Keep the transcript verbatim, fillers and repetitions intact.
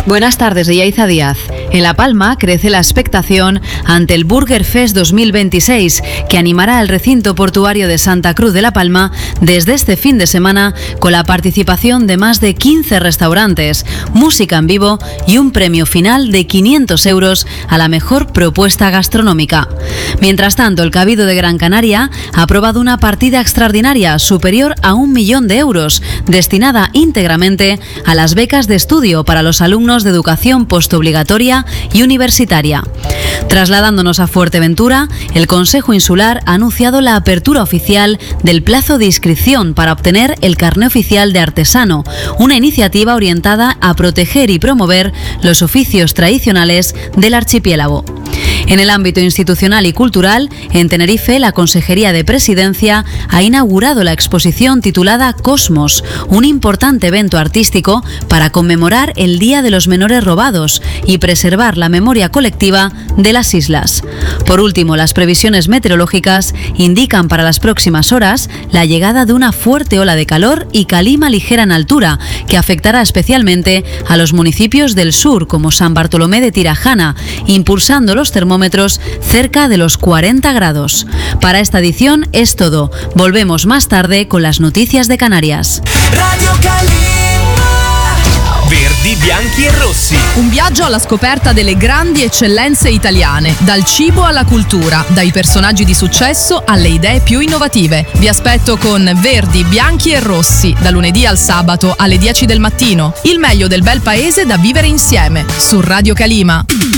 Buenas tardes, Yaiza Díaz. En La Palma crece la expectación ante el Burger Fest dos mil veintiséis, que animará el recinto portuario de Santa Cruz de La Palma desde este fin de semana con la participación de más de quince restaurantes, música en vivo y un premio final de quinientos euros a la mejor propuesta gastronómica. Mientras tanto, el Cabildo de Gran Canaria ha aprobado una partida extraordinaria superior a un millón de euros, destinada íntegramente a las becas de estudio para los alumnos de educación postobligatoria y universitaria. Trasladándonos a Fuerteventura, el Consejo Insular ha anunciado la apertura oficial del plazo de inscripción para obtener el carné oficial de artesano, una iniciativa orientada a proteger y promover los oficios tradicionales del archipiélago. En el ámbito institucional y cultural, en Tenerife, la Consejería de Presidencia ha inaugurado la exposición titulada Cosmos, un importante evento artístico para conmemorar el Día de los Menores Robados y preservar la memoria colectiva de las islas. Por último, las previsiones meteorológicas indican para las próximas horas la llegada de una fuerte ola de calor y calima ligera en altura, que afectará especialmente a los municipios del sur, como San Bartolomé de Tirajana, impulsando los termómetros cerca de los cuarenta grados. Para esta edición es todo. Volvemos más tarde con las noticias de Canarias. Radio Calima. Verdi, bianchi e rossi. Un viaggio alla scoperta delle grandi eccellenze italiane, dal cibo alla cultura, dai personaggi di successo alle idee più innovative. Vi aspetto con Verdi, bianchi e rossi, da lunedì al sabato alle dieci del mattino. Il meglio del bel paese da vivere insieme, su Radio Calima.